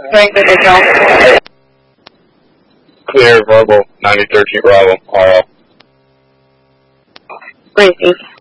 Strength of hotel. Clear, verbal, 9013 Bravo, RL. Briefing.